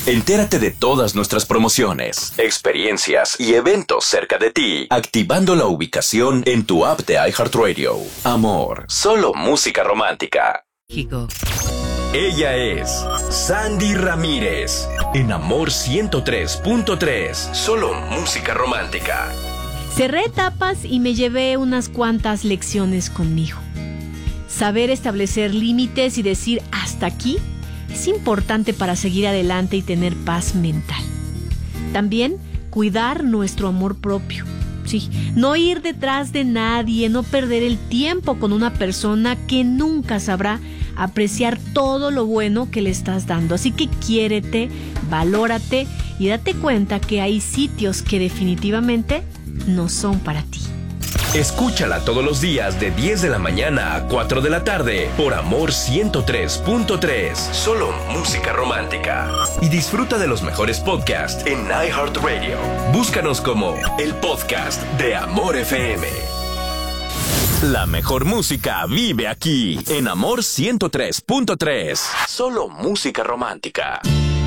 Entérate de todas nuestras promociones, experiencias y eventos cerca de ti, activando la ubicación en tu app de iHeartRadio. Amor, solo música romántica. Chico. Ella es Sandy Ramírez, en Amor 103.3, solo música romántica. Cerré etapas y me llevé unas cuantas lecciones conmigo. Saber establecer límites y decir hasta aquí es importante para seguir adelante y tener paz mental. También cuidar nuestro amor propio. Sí, no ir detrás de nadie, no perder el tiempo con una persona que nunca sabrá apreciar todo lo bueno que le estás dando. Así que quiérete, valórate y date cuenta que hay sitios que definitivamente no son para ti. Escúchala todos los días de 10 de la mañana a 4 de la tarde por Amor 103.3, solo música romántica. Y disfruta de los mejores podcasts en iHeartRadio. Búscanos como el podcast de Amor FM. La mejor música vive aquí en Amor 103.3, solo música romántica.